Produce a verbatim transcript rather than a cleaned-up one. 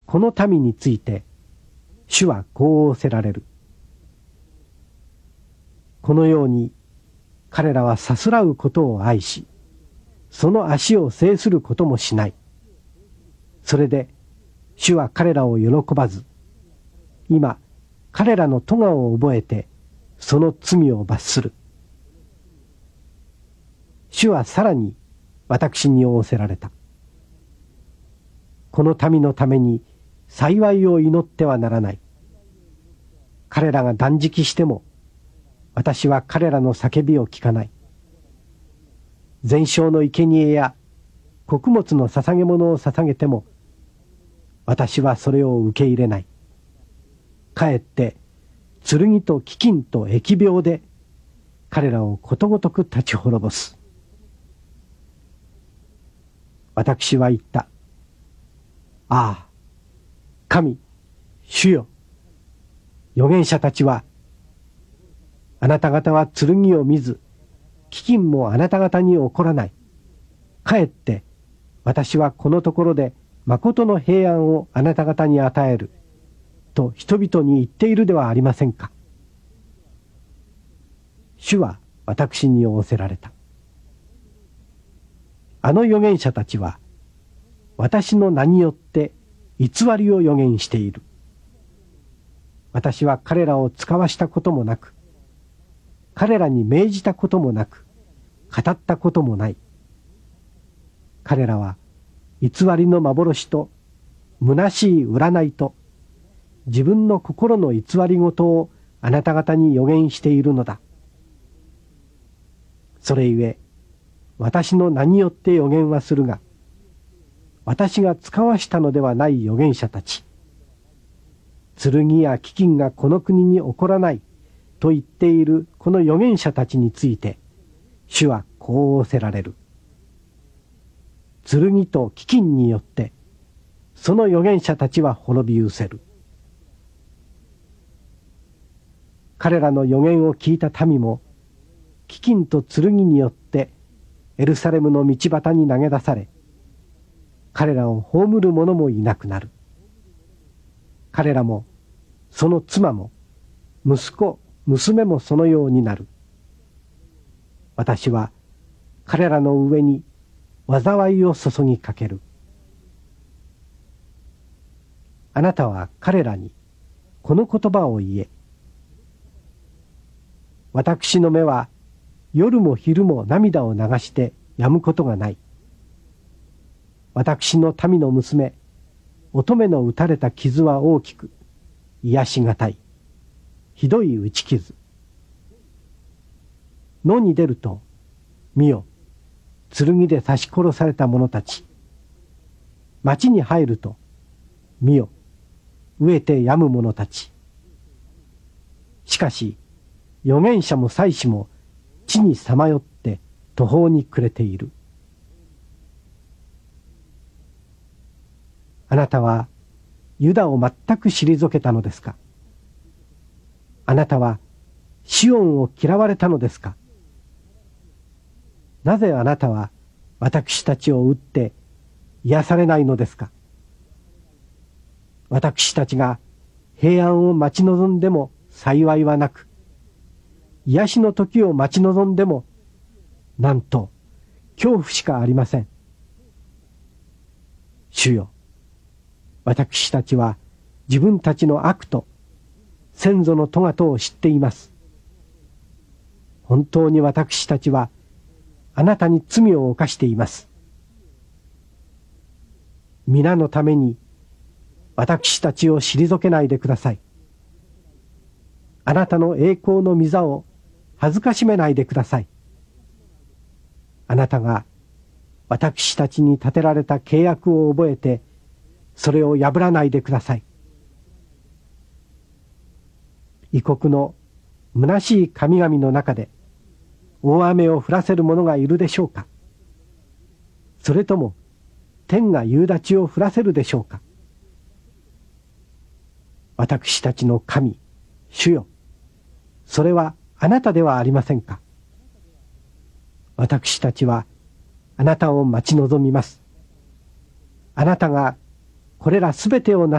この民について主はこう仰せられる。このように彼らはさすらうことを愛し、その足を制することもしない。それで主は彼らを喜ばず、今彼らの咎を覚えてその罪を罰する。主はさらに私に仰せられた。この民のために幸いを祈ってはならない。彼らが断食しても私は彼らの叫びを聞かない。全焼の生贄や穀物の捧げ物を捧げても私はそれを受け入れない。かえって剣と飢饉と疫病で彼らをことごとく立ち滅ぼす。私は言った。ああ、神、主よ、預言者たちは、あなた方は剣を見ず、飢饉もあなた方に起こらない。かえって私はこのところで誠の平安をあなた方に与える。と人々に言っているではありませんか。主は私に仰せられた。あの預言者たちは私の名によって偽りを預言している。私は彼らを使わしたこともなく、彼らに命じたこともなく、語ったこともない。彼らは偽りの幻と虚しい占いと自分の心の偽りごとをあなた方に預言しているのだ。それゆえ私の名によって預言はするが、私が使わしたのではない預言者たち、剣や飢饉がこの国に起こらないと言っているこの預言者たちについて、主はこう仰せられる。剣と飢饉によってその預言者たちは滅び失せる。彼らの預言を聞いた民も飢饉と剣によってエルサレムの道端に投げ出され、彼らを葬る者もいなくなる。彼らもその妻も息子娘もそのようになる。私は彼らの上に災いを注ぎかける。あなたは彼らにこの言葉を言え。私の目は夜も昼も涙を流して止むことがない。私の民の娘、乙女の打たれた傷は大きく、癒しがたい。ひどい打ち傷。野に出ると、見よ、剣で刺し殺された者たち。町に入ると、見よ、飢えて病む者たち。しかし、預言者も祭司も地にさまよって途方に暮れている。あなたはユダを全く退けたのですか。あなたはシオンを嫌われたのですか。なぜあなたは私たちを撃って癒されないのですか。私たちが平安を待ち望んでも幸いはなく、癒しの時を待ち望んでもなんと恐怖しかありません。主よ、私たちは自分たちの悪と先祖の咎とを知っています。本当に私たちはあなたに罪を犯しています。皆のために私たちを退けないでください。あなたの栄光の御座を恥ずかしめないでください。あなたが私たちに立てられた契約を覚えて、それを破らないでください。異国の虚しい神々の中で大雨を降らせる者がいるでしょうか。それとも天が夕立を降らせるでしょうか。私たちの神、主よ、それはあなたではありませんか。私たちはあなたを待ち望みます。あなたがこれらすべてをな